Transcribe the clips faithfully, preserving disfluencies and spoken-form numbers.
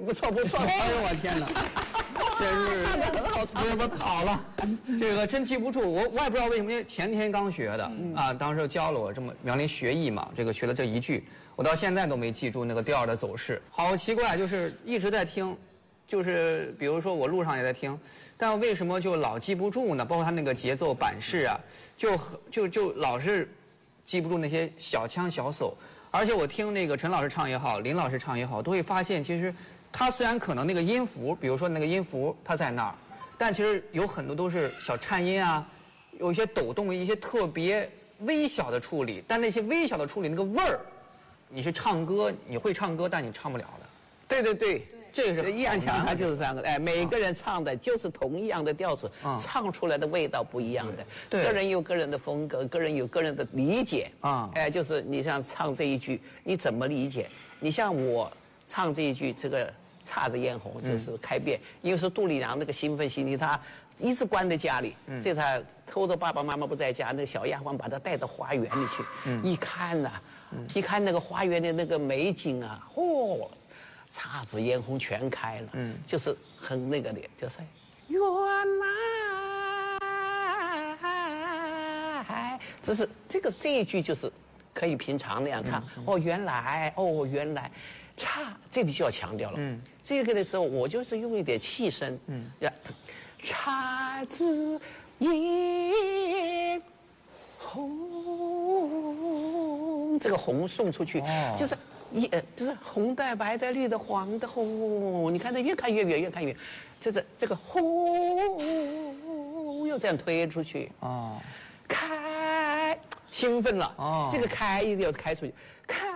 不错不错。 哎呦我天哪！这是唱的很好，唱这不考了，这个真记不住。我我也不知道为什么，因为前天刚学的、嗯、啊，当时教了我这么苗林学艺嘛，这个学了这一句，我到现在都没记住那个调的走势，好奇怪，就是一直在听，就是比如说我路上也在听，但为什么就老记不住呢？包括他那个节奏板式啊，就就就老是记不住那些小腔小手，而且我听那个陈老师唱也好，林老师唱也好，都会发现其实。它虽然可能那个音符，比如说那个音符它在那儿，但其实有很多都是小颤音啊，有一些抖动，一些特别微小的处理。但那些微小的处理那个味儿，你是唱歌，你会唱歌，但你唱不了的。 对对对， 这个是易烊千玺就是这样的。哎，每个人唱的就是同一样的调子， 啊、 唱出来的味道不一样的。 对， 个人有个人的风格，个人有个人的理解啊。哎，就是你像唱这一句，你怎么理解？你像我唱这一句，这个。姹紫嫣红就是开遍，嗯、因为是杜丽娘那个兴奋心理，她一直关在家里，嗯、这她偷着爸爸妈妈不在家，那个小丫鬟把她带到花园里去，嗯、一看呐、啊，嗯、一看那个花园的那个美景啊，嚯、哦，姹紫嫣红全开了，嗯，就是很那个的，就是原来，只是这个这一句就是可以平常那样唱，嗯、哦，原来，哦，原来。差，这里就要强调了。嗯，这个的时候我就是用一点气声。嗯，姹紫嫣红，这个红送出去，哦、就是一呃，就是红的、白的、绿的、黄的、红。你看它越看越远，越看越，就是这个红又这样推出去。哦，开，兴奋了。哦，这个开一定要开出去，开。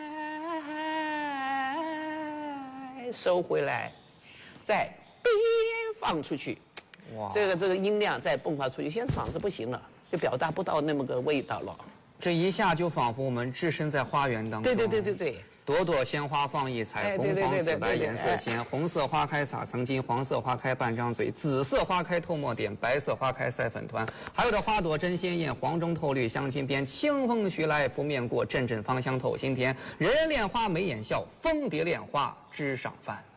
收回来，再边放出去，哇！这个这个音量再迸发出去，现在嗓子不行了，就表达不到那么个味道了。 这一下就仿佛我们置身在花园当中。 对对对对对。 朵朵鲜花放异彩，红黄紫白颜色鲜。红色花开撒曾经，黄色花开半张嘴，紫色花开透墨点，白色花开赛粉团。还有的花朵真鲜艳，黄中透绿镶金边。清风徐来拂面过，阵阵芳香透心田。人人恋花眉眼笑，蜂蝶恋花枝上翻。